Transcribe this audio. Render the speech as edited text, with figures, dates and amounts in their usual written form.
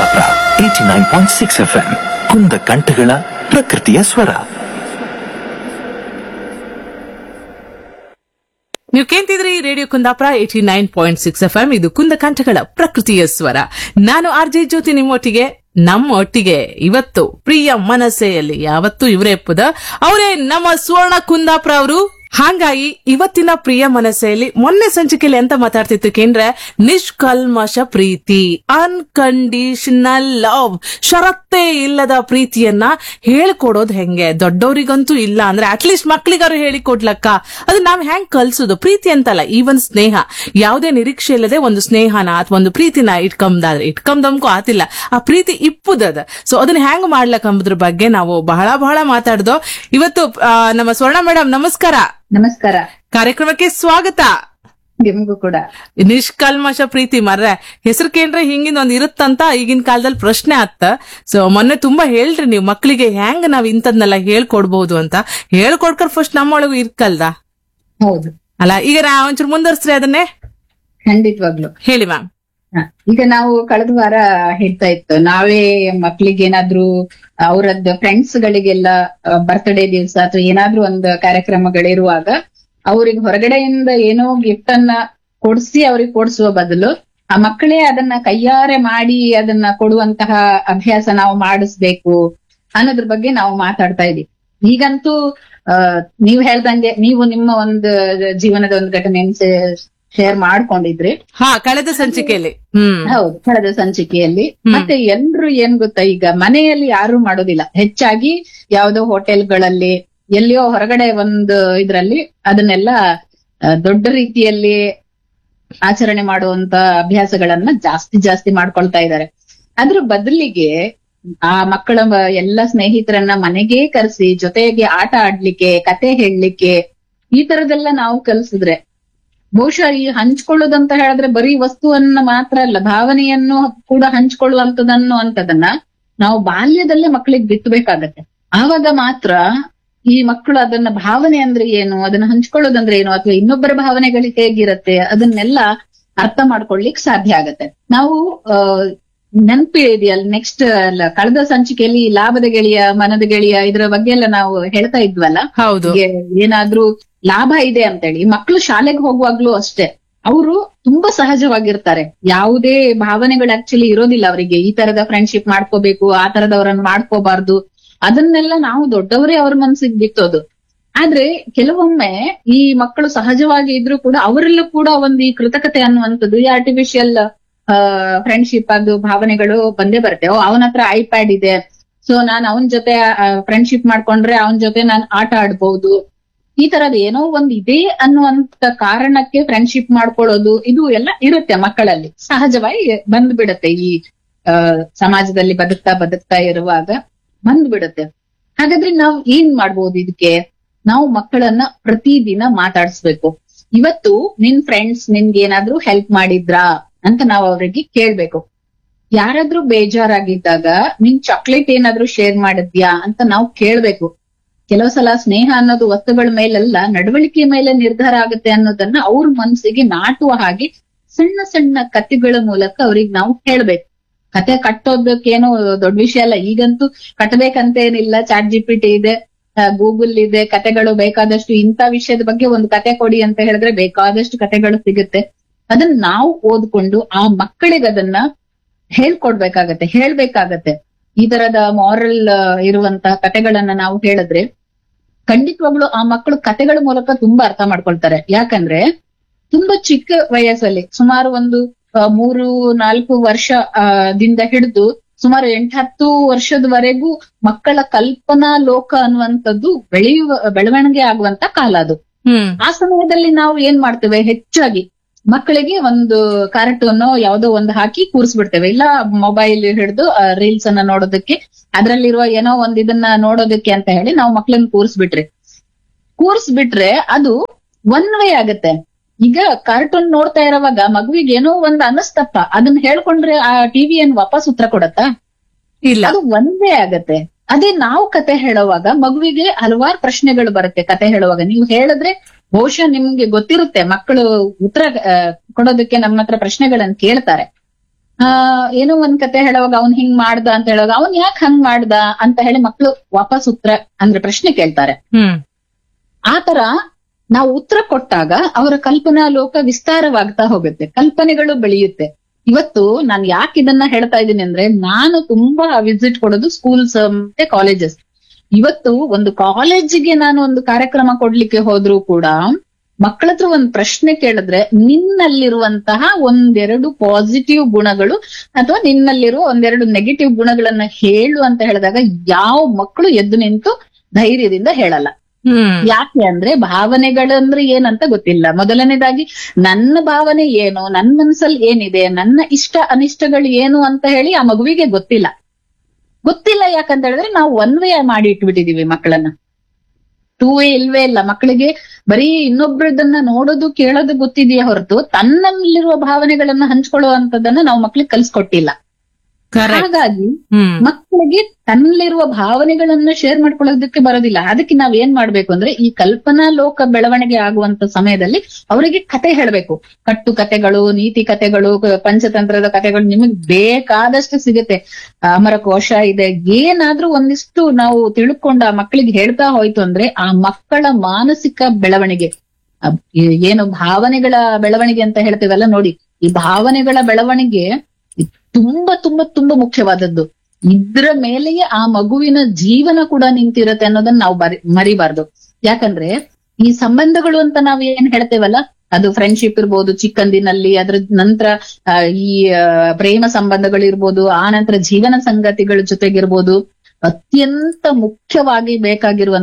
Kundapura 89.6 FM ಕುಂದ ಕಂಠಗಳ ಪ್ರಕೃತಿಯ ಸ್ವರ. ನೀವು ಕೇಳ್ತಿದ್ರಿ ರೇಡಿಯೋ ಕುಂದಾಪುರ 89.6 FM. ಇದು ಕುಂದ ಕಂಠಗಳ ಪ್ರಕೃತಿಯ ಸ್ವರ. ನಾನು ಆರ್ಜೆ ಜ್ಯೋತಿ ನಿಮ್ಮೊಟ್ಟಿಗೆ. ನಮ್ಮೊಟ್ಟಿಗೆ ಇವತ್ತು ಪ್ರಿಯ ಮನಸ್ಸೆಯಲ್ಲಿ ಯಾವತ್ತು ಇವರೇ ಅವರೇ ನಮ್ಮ ಸುವರ್ಣ ಕುಂದಾಪುರ ಅವರು. ಹಾಗಾಗಿ ಇವತ್ತಿನ ಪ್ರಿಯ ಮನಸ್ಸೆಯಲ್ಲಿ ಮೊನ್ನೆ ಸಂಚಿಕೆಯಲ್ಲಿ ಎಂತ ಮಾತಾಡ್ತಿತ್ತು ಕೇಂದ್ರೆ, ನಿಷ್ಕಲ್ಮಶ ಪ್ರೀತಿ, ಅನ್ಕಂಡೀಷನಲ್ ಲವ್, ಷರತ್ತೇ ಇಲ್ಲದ ಪ್ರೀತಿಯನ್ನ ಹೇಳ್ಕೊಡೋದು ಹೆಂಗೆ. ದೊಡ್ಡವರಿಗಂತೂ ಇಲ್ಲ ಅಂದ್ರೆ ಅಟ್ಲೀಸ್ಟ್ ಮಕ್ಳಿಗಾರು ಹೇಳಿಕೊಡ್ಲಕ್ಕ. ಅದು ನಾವ್ ಹೆಂಗ್ ಕಲ್ಸುದು? ಪ್ರೀತಿ ಅಂತಲ್ಲ, ಈವನ್ ಸ್ನೇಹ, ಯಾವುದೇ ನಿರೀಕ್ಷೆ ಇಲ್ಲದೆ ಒಂದು ಸ್ನೇಹನ ಅಥವಾ ಒಂದು ಪ್ರೀತಿನ ಇಟ್ಕೊಂಡಮ್ಗೂ ಆತಿಲ್ಲ, ಆ ಪ್ರೀತಿ ಇಪ್ಪುದದ. ಸೊ ಅದನ್ನ ಹೆಂಗ್ ಮಾಡ್ಲಕ್ ಅಂಬುದ್ರ ಬಗ್ಗೆ ನಾವು ಬಹಳ ಮಾತಾಡ್ದೋ. ಇವತ್ತು ನಮ್ಮ ಸ್ವರ್ಣ ಮೇಡಮ್ ನಮಸ್ಕಾರ. ನಮಸ್ಕಾರ. ಕಾರ್ಯಕ್ರಮಕ್ಕೆ ಸ್ವಾಗತ. ನಿಮಗೂ ಕೂಡ. ನಿಷ್ಕಲ್ಮಶ ಪ್ರೀತಿ ಮರ್ರೆ ಹೆಸರು ಕೇಂದ್ರ ಹಿಂಗಿಂದ ಒಂದ್ ಇರುತ್ತಂತ ಈಗಿನ ಕಾಲದಲ್ಲಿ ಪ್ರಶ್ನೆ ಆತ್ತ. ಸೊ ಮೊನ್ನೆ ತುಂಬಾ ಹೇಳ್ರಿ ನೀವು ಮಕ್ಕಳಿಗೆ ಹೆಂಗ್ ನಾವ್ ಇಂಥದ್ನೆಲ್ಲ ಹೇಳ್ಕೊಡ್ಬಹುದು ಅಂತ. ಹೇಳ್ಕೊಡ್ಕರ್ ಫಸ್ಟ್ ನಮ್ಮೊಳಗು ಇರ್ಕಲ್ದ? ಹೌದು ಅಲ್ಲ, ಈಗ ಒಂಚೂರು ಮುಂದುವರ್ಸ್ರಿ ಅದನ್ನೇ. ಖಂಡಿತವಾಗ್ಲು ಹೇಳಿ ಮ್ಯಾಮ್. ಈಗ ನಾವು ಕಳೆದ ವಾರ ಹೇಳ್ತಾ ಇತ್ತು, ನಾವೇ ಮಕ್ಳಿಗೆ ಏನಾದ್ರೂ ಅವರದ್ದು ಫ್ರೆಂಡ್ಸ್ ಗಳಿಗೆಲ್ಲ ಬರ್ತ್ಡೇ ದಿವಸ ಅಥವಾ ಏನಾದ್ರೂ ಒಂದು ಕಾರ್ಯಕ್ರಮಗಳಿರುವಾಗ ಅವ್ರಿಗೆ ಹೊರಗಡೆಯಿಂದ ಏನೋ ಗಿಫ್ಟ್ ಅನ್ನ ಕೊಡ್ಸಿ ಅವ್ರಿಗೆ ಕೊಡ್ಸುವ ಬದಲು ಆ ಮಕ್ಕಳೇ ಅದನ್ನ ಕೈಯಾರೆ ಮಾಡಿ ಅದನ್ನ ಕೊಡುವಂತಹ ಅಭ್ಯಾಸ ನಾವು ಮಾಡಿಸ್ಬೇಕು ಅನ್ನೋದ್ರ ಬಗ್ಗೆ ನಾವು ಮಾತಾಡ್ತಾ ಇದೀವಿ. ಈಗಂತೂ ನೀವ್ ಹೇಳ್ದಂಗೆ ನೀವು ನಿಮ್ಮ ಒಂದು ಜೀವನದ ಒಂದು ಘಟನೆಯನ್ನು ಶೇರ್ ಮಾಡ್ಕೊಂಡಿದ್ರಿ. ಕಳೆದ ಸಂಚಿಕೆಯಲ್ಲಿ. ಹೌದು, ಕಳೆದ ಸಂಚಿಕೆಯಲ್ಲಿ. ಮತ್ತೆ ಎಲ್ರು ಏನ್ ಗೊತ್ತಾ, ಈಗ ಮನೆಯಲ್ಲಿ ಯಾರು ಮಾಡೋದಿಲ್ಲ, ಹೆಚ್ಚಾಗಿ ಯಾವ್ದೋ ಹೋಟೆಲ್ಗಳಲ್ಲಿ ಎಲ್ಲಿಯೋ ಹೊರಗಡೆ ಒಂದು ಇದ್ರಲ್ಲಿ ಅದನ್ನೆಲ್ಲ ದೊಡ್ಡ ರೀತಿಯಲ್ಲಿ ಆಚರಣೆ ಮಾಡುವಂತ ಅಭ್ಯಾಸಗಳನ್ನ ಜಾಸ್ತಿ ಮಾಡ್ಕೊಳ್ತಾ ಇದ್ದಾರೆ. ಅದ್ರ ಬದಲಿಗೆ ಆ ಮಕ್ಕಳ ಎಲ್ಲ ಸ್ನೇಹಿತರನ್ನ ಮನೆಗೆ ಕರೆಸಿ ಜೊತೆಗೆ ಆಟ ಆಡ್ಲಿಕ್ಕೆ, ಕತೆ ಹೇಳಲಿಕ್ಕೆ, ಈ ತರದೆಲ್ಲ ನಾವು ಕಲ್ಸಿದ್ರೆ ಬಹುಶಃ ಈ ಹಂಚ್ಕೊಳ್ಳೋದಂತ ಹೇಳಿದ್ರೆ ಬರೀ ವಸ್ತುವನ್ನ ಮಾತ್ರ ಅಲ್ಲ, ಭಾವನೆಯನ್ನು ಕೂಡ ಹಂಚ್ಕೊಳ್ಳುವಂತದನ್ನ ನಾವು ಬಾಲ್ಯದಲ್ಲೇ ಮಕ್ಕಳಿಗೆ ಬಿತ್ತಬೇಕಾಗತ್ತೆ. ಆವಾಗ ಮಾತ್ರ ಈ ಮಕ್ಕಳು ಅದನ್ನ ಭಾವನೆ ಅಂದ್ರೆ ಏನು, ಅದನ್ನ ಹಂಚ್ಕೊಳ್ಳೋದಂದ್ರೆ ಏನು, ಅಥವಾ ಇನ್ನೊಬ್ಬರ ಭಾವನೆಗಳಿಗೆ ಹೇಗಿರತ್ತೆ ಅದನ್ನೆಲ್ಲ ಅರ್ಥ ಮಾಡ್ಕೊಳ್ಲಿಕ್ ಸಾಧ್ಯ ಆಗತ್ತೆ. ನಾವು ನೆನಪಿದೆಯಲ್ಲ, ನೆಕ್ಸ್ಟ್ ಅಲ್ಲ ಕಳೆದ ಸಂಚಿಕೆಯಲ್ಲಿ ಲಾಭದ ಗೆಳೆಯ ಮನದ ಗೆಳೆಯ ಇದರ ಬಗ್ಗೆ ಎಲ್ಲ ನಾವು ಹೇಳ್ತಾ ಇದ್ವಲ್ಲ. ಹೌದು. ಏನಾದ್ರೂ ಲಾಭ ಇದೆ ಅಂತೇಳಿ ಮಕ್ಕಳು ಶಾಲೆಗೆ ಹೋಗುವಾಗ್ಲೂ ಅಷ್ಟೇ ಅವರು ತುಂಬಾ ಸಹಜವಾಗಿರ್ತಾರೆ. ಯಾವುದೇ ಭಾವನೆಗಳು ಆಕ್ಚುಲಿ ಇರೋದಿಲ್ಲ ಅವರಿಗೆ. ಈ ತರದ ಫ್ರೆಂಡ್ಶಿಪ್ ಮಾಡ್ಕೋಬೇಕು, ಆ ತರದವರನ್ನ ಮಾಡ್ಕೋಬಾರ್ದು, ಅದನ್ನೆಲ್ಲ ನಾವು ದೊಡ್ಡವರೇ ಅವ್ರ ಮನ್ಸಿಗೆ ಬಿತ್ತೋದು. ಆದ್ರೆ ಕೆಲವೊಮ್ಮೆ ಈ ಮಕ್ಕಳು ಸಹಜವಾಗಿ ಇದ್ರು ಕೂಡ ಅವರಲ್ಲೂ ಕೂಡ ಒಂದು ಈ ಕೃತಕತೆ ಅನ್ನುವಂಥದ್ದು, ಈ ಆರ್ಟಿಫಿಷಿಯಲ್ ಫ್ರೆಂಡ್ಶಿಪ್ ಅದು ಭಾವನೆಗಳು ಬಂದೇ ಬರುತ್ತೆ. ಅವನ ಹತ್ರ ಐಪ್ಯಾಡ್ ಇದೆ, ಸೊ ನಾನ್ ಅವನ ಜೊತೆ ಫ್ರೆಂಡ್ಶಿಪ್ ಮಾಡ್ಕೊಂಡ್ರೆ ಅವನ ಜೊತೆ ನಾನು ಆಟ ಆಡ್ಬಹುದು, ಈ ತರದ್ ಏನೋ ಒಂದ್ ಇದೆ ಅನ್ನುವಂತ ಕಾರಣಕ್ಕೆ ಫ್ರೆಂಡ್ಶಿಪ್ ಮಾಡ್ಕೊಳ್ಳೋದು, ಇದು ಎಲ್ಲ ಇರುತ್ತೆ ಮಕ್ಕಳಲ್ಲಿ, ಸಹಜವಾಗಿ ಬಂದ್ಬಿಡತ್ತೆ. ಈ ಸಮಾಜದಲ್ಲಿ ಬದುಕ್ತಾ ಇರುವಾಗ ಬಂದ್ಬಿಡುತ್ತೆ. ಹಾಗಾದ್ರೆ ನಾವು ಏನ್ ಮಾಡ್ಬೋದು ಇದಕ್ಕೆ? ನಾವು ಮಕ್ಕಳನ್ನ ಪ್ರತಿದಿನ ಮಾತಾಡಿಸ್ಬೇಕು. ಇವತ್ತು ನಿನ್ ಫ್ರೆಂಡ್ಸ್ ನಿನ್ಗೆ ಏನಾದ್ರೂ ಹೆಲ್ಪ್ ಮಾಡಿದ್ರಾ ಅಂತ ನಾವು ಅವ್ರಿಗೆ ಕೇಳ್ಬೇಕು. ಯಾರಾದ್ರೂ ಬೇಜಾರಾಗಿದ್ದಾಗ ನಿನ್ ಚಾಕ್ಲೇಟ್ ಏನಾದ್ರೂ ಶೇರ್ ಮಾಡಿದ್ಯಾ ಅಂತ ನಾವು ಕೇಳ್ಬೇಕು. ಕೆಲವು ಸಲ ಸ್ನೇಹ ಅನ್ನೋದು ವಸ್ತುಗಳ ಮೇಲೆಲ್ಲ ನಡವಳಿಕೆ ಮೇಲೆ ನಿರ್ಧಾರ ಆಗುತ್ತೆ ಅನ್ನೋದನ್ನ ಅವ್ರ ಮನಸ್ಸಿಗೆ ನಾಟುವ ಹಾಗೆ ಸಣ್ಣ ಕಥೆಗಳ ಮೂಲಕ ಅವ್ರಿಗೆ ನಾವು ಹೇಳ್ಬೇಕು. ಕತೆ ಕಟ್ಟೋದಕ್ಕೇನು ದೊಡ್ಡ ವಿಷಯ ಅಲ್ಲ. ಈಗಂತೂ ಕಟ್ಟಬೇಕಂತೇನಿಲ್ಲ, ChatGPT ಇದೆ, ಗೂಗಲ್ ಇದೆ, ಕತೆಗಳು ಬೇಕಾದಷ್ಟು. ಇಂಥ ವಿಷಯದ ಬಗ್ಗೆ ಒಂದು ಕತೆ ಕೊಡಿ ಅಂತ ಹೇಳಿದ್ರೆ ಬೇಕಾದಷ್ಟು ಕತೆಗಳು ಸಿಗುತ್ತೆ. ಅದನ್ನ ನಾವು ಓದ್ಕೊಂಡು ಆ ಮಕ್ಕಳಿಗೆ ಅದನ್ನ ಹೇಳ್ಬೇಕಾಗತ್ತೆ. ಈ ತರದ ಮಾರಲ್ ಇರುವಂತಹ ಕತೆಗಳನ್ನ ನಾವು ಹೇಳಿದ್ರೆ ಖಂಡಿತವಾಗ್ಲು ಆ ಮಕ್ಕಳು ಕತೆಗಳ ಮೂಲಕ ತುಂಬಾ ಅರ್ಥ ಮಾಡ್ಕೊಳ್ತಾರೆ. ಯಾಕಂದ್ರೆ ತುಂಬಾ ಚಿಕ್ಕ ವಯಸ್ಸಲ್ಲಿ ಸುಮಾರು ಒಂದು 3-4 ವರ್ಷದಿಂದ ಹಿಡಿದು ಸುಮಾರು 8-10 ವರ್ಷದವರೆಗೂ ಮಕ್ಕಳ ಕಲ್ಪನಾ ಲೋಕ ಅನ್ನುವಂಥದ್ದು ಬೆಳವಣಿಗೆ ಆಗುವಂತ ಕಾಲ ಅದು. ಆ ಸಮಯದಲ್ಲಿ ನಾವು ಏನ್ ಮಾಡ್ತೇವೆ, ಹೆಚ್ಚಾಗಿ ಮಕ್ಕಳಿಗೆ ಒಂದು ಕಾರ್ಟೂನ್ ಯಾವ್ದೋ ಒಂದು ಹಾಕಿ ಕೂರಿಸ್ಬಿಡ್ತೇವೆ, ಇಲ್ಲ ಮೊಬೈಲ್ ಹಿಡಿದು ರೀಲ್ಸ್ ಅನ್ನ ನೋಡೋದಕ್ಕೆ, ಅದ್ರಲ್ಲಿರುವ ಏನೋ ಒಂದ್ ಇದನ್ನ ನೋಡೋದಕ್ಕೆ ಅಂತ ಹೇಳಿ ನಾವು ಮಕ್ಳನ್ನ ಕೂರಿಸ್ಬಿಟ್ರೆ ಅದು ಒನ್ ವೇ ಆಗತ್ತೆ. ಈಗ ಕಾರ್ಟೂನ್ ನೋಡ್ತಾ ಇರೋವಾಗ ಮಗುವಿಗೆ ಏನೋ ಒಂದ್ ಅನಸ್ತಪ್ಪ, ಅದನ್ನ ಹೇಳ್ಕೊಂಡ್ರೆ ಆ ಟಿವಿ ಏನ್ ವಾಪಸ್ ಉತ್ತರ ಕೊಡತ್ತಾ? ಇಲ್ಲ, ಅದು ಒನ್ ವೇ ಆಗತ್ತೆ. ಅದೇ ನಾವು ಕತೆ ಹೇಳುವಾಗ ಮಗುವಿಗೆ ಹಲವಾರು ಪ್ರಶ್ನೆಗಳು ಬರುತ್ತೆ. ಕತೆ ಹೇಳುವಾಗ ನೀವು ಹೇಳಿದ್ರೆ ಬಹುಶಃ ನಿಮ್ಗೆ ಗೊತ್ತಿರುತ್ತೆ, ಮಕ್ಕಳು ಉತ್ತರ ಕೊಡೋದಕ್ಕೆ ನಮ್ಮ ಹತ್ರ ಪ್ರಶ್ನೆಗಳನ್ನ ಕೇಳ್ತಾರೆ. ಏನೋ ಒಂದ್ ಕತೆ ಹೇಳುವಾಗ ಅವ್ನ್ ಹಿಂಗ್ ಮಾಡ್ದ ಅಂತ ಹೇಳುವಾಗ ಅವ್ನ್ ಯಾಕೆ ಹಂಗ್ ಮಾಡ್ದ ಅಂತ ಹೇಳಿ ಮಕ್ಳು ವಾಪಸ್ ಉತ್ತರ ಅಂದ್ರೆ ಪ್ರಶ್ನೆ ಕೇಳ್ತಾರೆ. ಆತರ ನಾವು ಉತ್ತರ ಕೊಟ್ಟಾಗ ಅವರ ಕಲ್ಪನಾ ಲೋಕ ವಿಸ್ತಾರವಾಗ್ತಾ ಹೋಗುತ್ತೆ, ಕಲ್ಪನೆಗಳು ಬೆಳೆಯುತ್ತೆ. ಇವತ್ತು ನಾನು ಯಾಕೆ ಇದನ್ನ ಹೇಳ್ತಾ ಇದ್ದೀನಿ ಅಂದ್ರೆ, ನಾನು ತುಂಬಾ ವಿಸಿಟ್ ಕೊಡೋದು ಸ್ಕೂಲ್ಸ್ ಮತ್ತೆ ಕಾಲೇಜಸ್. ಇವತ್ತು ಒಂದು ಕಾಲೇಜಿಗೆ ನಾನು ಒಂದು ಕಾರ್ಯಕ್ರಮ ಕೊಡ್ಲಿಕ್ಕೆ ಹೋದ್ರೂ ಕೂಡ ಮಕ್ಕಳ ಹತ್ರ ಒಂದ್ ಪ್ರಶ್ನೆ ಕೇಳಿದ್ರೆ, ನಿನ್ನಲ್ಲಿರುವಂತಹ ಒಂದೆರಡು ಪಾಸಿಟಿವ್ ಗುಣಗಳು ಅಥವಾ ನಿನ್ನಲ್ಲಿರುವ ಒಂದೆರಡು ನೆಗೆಟಿವ್ ಗುಣಗಳನ್ನ ಹೇಳು ಅಂತ ಹೇಳಿದಾಗ ಯಾವ ಮಕ್ಕಳು ಎದ್ದು ನಿಂತು ಧೈರ್ಯದಿಂದ ಹೇಳಲ್ಲ. ಯಾಕೆ ಅಂದ್ರೆ ಭಾವನೆಗಳಂದ್ರೆ ಏನಂತ ಗೊತ್ತಿಲ್ಲ. ಮೊದಲನೇದಾಗಿ ನನ್ನ ಭಾವನೆ ಏನು, ನನ್ನ ಮನಸ್ಸಲ್ಲಿ ಏನಿದೆ, ನನ್ನ ಇಷ್ಟ ಅನಿಷ್ಟಗಳು ಏನು ಅಂತ ಹೇಳಿ ಆ ಮಗುವಿಗೆ ಗೊತ್ತಿಲ್ಲ. ಯಾಕಂತ ಹೇಳಿದ್ರೆ ನಾವು ಒನ್ ವೇ ಮಾಡಿ ಇಟ್ಬಿಟ್ಟಿದೀವಿ ಮಕ್ಕಳನ್ನ. ಟೂ ವೇ ಇಲ್ವೇ ಇಲ್ಲ. ಮಕ್ಕಳಿಗೆ ಬರೀ ಇನ್ನೊಬ್ರದನ್ನ ನೋಡೋದು ಕೇಳೋದು ಗೊತ್ತಿದೆಯೇ ಹೊರತು ತನ್ನಲ್ಲಿರುವ ಭಾವನೆಗಳನ್ನ ಹಂಚ್ಕೊಳ್ಳುವಂತದನ್ನ ನಾವು ಮಕ್ಳಿಗೆ ಕಲ್ಸ್ಕೊಟ್ಟಿಲ್ಲ. ಹಾಗಾಗಿ ಮಕ್ಕಳಿಗೆ ತನ್ನಲ್ಲಿರುವ ಭಾವನೆಗಳನ್ನ ಶೇರ್ ಮಾಡ್ಕೊಳ್ಳೋದಕ್ಕೆ ಬರೋದಿಲ್ಲ. ಅದಕ್ಕೆ ನಾವ್ ಏನ್ ಮಾಡ್ಬೇಕು ಅಂದ್ರೆ, ಈ ಕಲ್ಪನಾ ಲೋಕ ಬೆಳವಣಿಗೆ ಆಗುವಂತ ಸಮಯದಲ್ಲಿ ಅವರಿಗೆ ಕತೆ ಹೇಳ್ಬೇಕು. ಕಟ್ಟು ಕತೆಗಳು, ನೀತಿ ಕತೆಗಳು, ಪಂಚತಂತ್ರದ ಕತೆಗಳು ನಿಮಗ್ ಬೇಕಾದಷ್ಟು ಸಿಗುತ್ತೆ. ಅಮರಕೋಶ ಇದೆ. ಏನಾದ್ರೂ ಒಂದಿಷ್ಟು ನಾವು ತಿಳ್ಕೊಂಡು ಆ ಮಕ್ಕಳಿಗೆ ಹೇಳ್ತಾ ಹೋಯ್ತು ಅಂದ್ರೆ ಆ ಮಕ್ಕಳ ಮಾನಸಿಕ ಬೆಳವಣಿಗೆ, ಏನು ಭಾವನೆಗಳ ಬೆಳವಣಿಗೆ ಅಂತ ಹೇಳ್ತೀವಲ್ಲ ನೋಡಿ, ಈ ಭಾವನೆಗಳ ಬೆಳವಣಿಗೆ ತುಂಬಾ ತುಂಬಾ ತುಂಬಾ ಮುಖ್ಯವಾದದ್ದು. ಇದ್ರ ಮೇಲೆಯೇ ಆ ಮಗುವಿನ ಜೀವನ ಕೂಡ ನಿಂತಿರತ್ತೆ ಅನ್ನೋದನ್ನ ನಾವು ಮರಿಬಾರ್ದು. ಯಾಕಂದ್ರೆ ಈ ಸಂಬಂಧಗಳು ಅಂತ ನಾವ್ ಏನ್ ಹೇಳ್ತೇವಲ್ಲ, ಅದು ಫ್ರೆಂಡ್ಶಿಪ್ ಇರ್ಬೋದು ಚಿಕ್ಕಂದಿನಲ್ಲಿ, ಅದ್ರ ನಂತರ ಈ ಪ್ರೇಮ ಸಂಬಂಧಗಳಿರ್ಬೋದು, ಆ ನಂತರ ಜೀವನ ಸಂಗತಿಗಳ ಜೊತೆಗಿರ್ಬೋದು, ಅತ್ಯಂತ ಮುಖ್ಯವಾಗಿ ಬೇಕಾಗಿರುವಂತ